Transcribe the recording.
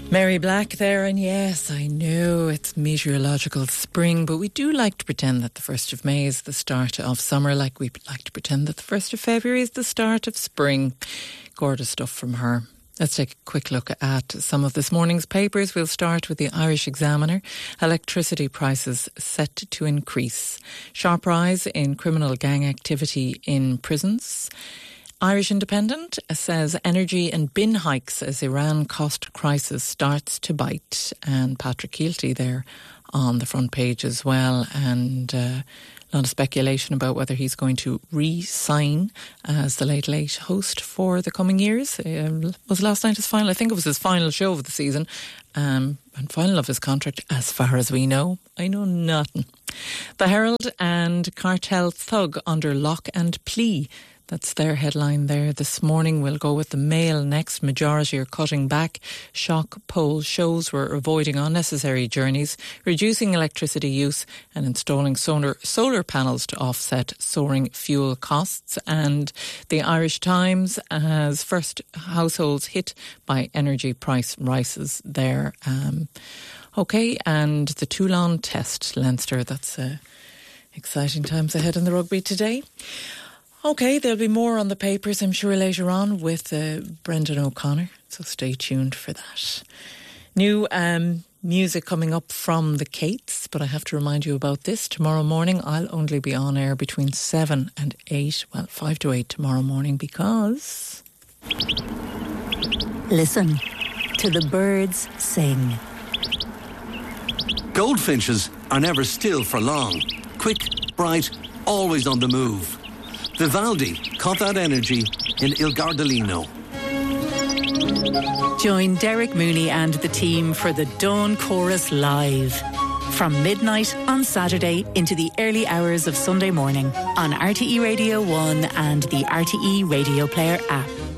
Mary Black there, and yes, I know it's meteorological spring, but we do like to pretend that the 1st of May is the start of summer, like we like to pretend that the 1st of February is the start of spring. Gorgeous stuff from her. Let's take a quick look at some of this morning's papers. We'll start with the Irish Examiner. Electricity prices set to increase. Sharp rise in criminal gang activity in prisons. Irish Independent says energy and bin hikes as Iran cost crisis starts to bite. And Patrick Keelty there on the front page as well. And a lot of speculation about whether he's going to re-sign as the Late Late host for the coming years. Was last night his final? I think it was his final show of the season. And final of his contract, as far as we know. I know nothing. The Herald and cartel thug under lock and plea. That's their headline there this morning. We'll go with the Mail next. Majority are cutting back. Shock poll shows we're avoiding unnecessary journeys, reducing electricity use and installing solar panels to offset soaring fuel costs. And the Irish Times has first households hit by energy price rises there. OK, and the Toulon Test, Leinster. That's exciting times ahead in the rugby today. OK, there'll be more on the papers, I'm sure, later on with Brendan O'Connor, so stay tuned for that. New music coming up from the Cates, but I have to remind you about this. Tomorrow morning, I'll only be on air between 7 and 8, well, 5 to 8 tomorrow morning, because... Listen to the birds sing. Goldfinches are never still for long. Quick, bright, always on the move. Vivaldi caught that energy in Il Gardellino. Join Derek Mooney and the team for the Dawn Chorus Live. From midnight on Saturday into the early hours of Sunday morning on RTE Radio 1 and the RTE Radio Player app.